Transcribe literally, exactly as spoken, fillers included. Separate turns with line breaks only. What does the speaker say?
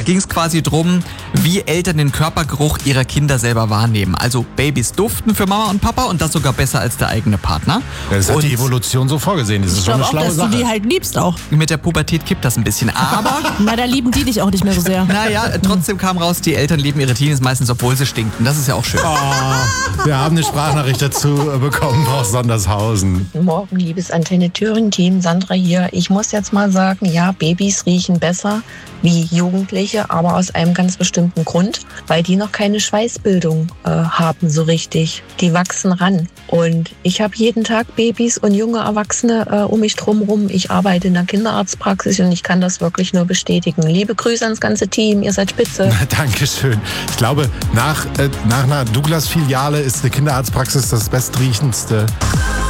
ging es quasi drum, wie Eltern den Körpergeruch ihrer Kinder selber wahrnehmen. Also Babys duften für Mama und Papa und das sogar besser als der eigene Partner.
Ja, das hat
und
die Evolution so vorgesehen. Das ist
Ich
schon
glaube
eine
auch,
schlaue
dass
Sache.
du die halt liebst auch.
mit der Pubertät kippt das ein bisschen. Aber
Na, da lieben die dich auch nicht mehr so sehr.
naja, trotzdem kam raus, die Eltern lieben ihre Teenies meistens, obwohl sie stinken. Das ist ja auch schön.
Oh, wir haben eine Sprachnachricht dazu bekommen aus Sondershausen.
Guten Morgen, liebes Antenne Thüringen-Team, Sandra hier. Ich muss jetzt mal sagen, ja, Babys riechen besser wie Jugendliche, aber aus einem ganz bestimmten Grund, weil die noch keine Schweißbildung äh, haben so richtig. Die wachsen ran. Und ich habe jeden Tag Babys und junge Erwachsene äh, um mich drumherum. Ich arbeite in der Kinderarztpraxis und ich kann das wirklich nur bestätigen. Liebe Grüße ans ganze Team, ihr seid spitze.
Dankeschön. Ich glaube, nach, äh, nach einer Douglas-Filiale ist eine Kinderarztpraxis das bestriechendste